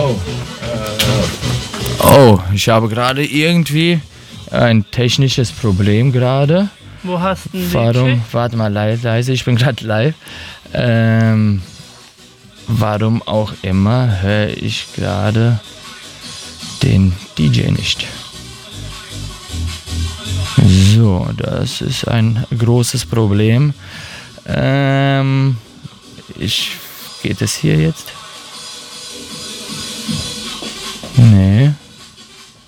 Oh, ich habe gerade irgendwie ein technisches Problem gerade. Wo hast du Warum? Warte mal, leise, ich bin gerade live. Warum auch immer höre ich gerade den DJ nicht. So, das ist ein großes Problem. Geht es hier jetzt?